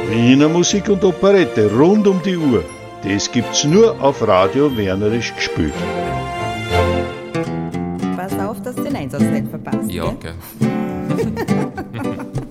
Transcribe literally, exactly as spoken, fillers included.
Wiener Musik und Operette rund um die Uhr. Das gibt's nur auf Radio Wernerisch gespielt. Pass auf, dass du den Einsatz nicht verpasst. Ja, gell? gell.